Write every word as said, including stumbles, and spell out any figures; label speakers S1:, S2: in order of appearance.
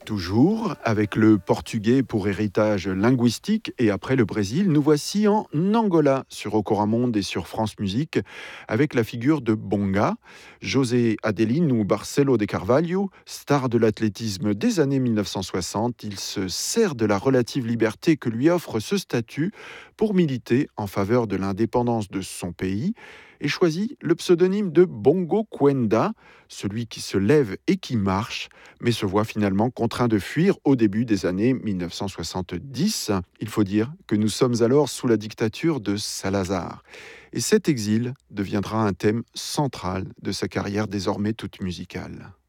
S1: Toujours, avec le portugais pour héritage linguistique et après le Brésil, nous voici en Angola sur Ocoramonde et sur France Musique avec la figure de Bonga, José Adelino ou Barcelo de Carvalho, star de l'athlétisme des années mille neuf cent soixante. Il se sert de la relative liberté que lui offre ce statut pour militer en faveur de l'indépendance de son pays et choisit le pseudonyme de Bongo Kwenda, celui qui se lève et qui marche, mais se voit finalement contraint de fuir au début des années mille neuf cent soixante-dix. Il faut dire que nous sommes alors sous la dictature de Salazar. Et cet exil deviendra un thème central de sa carrière désormais toute musicale.